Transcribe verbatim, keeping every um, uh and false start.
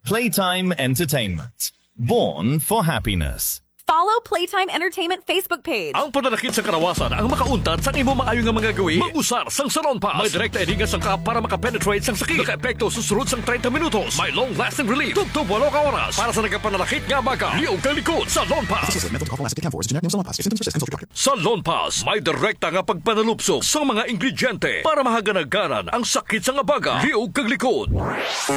Playtime Entertainment. Born for happiness. Follow Playtime Entertainment Facebook page. Ang pananakit sa karawasan ang makauntad sa imo maayo nga mga gawi. Mag-usar sang Salon Pass. May direkta ediga sang ka para makapenetrate sang sakit. Naka-epekto susunod sang thirty minutos. May long-lasting relief. Tugtog walo ka oras. Para sa nagkapananakit nga baga. Liog kang likod. Salon Pass. Salon Pass. May direkta nga pagpanalupsok sa mga ingrediente para mahaganagaran ang sakit sa nga baga. Liog kang likod.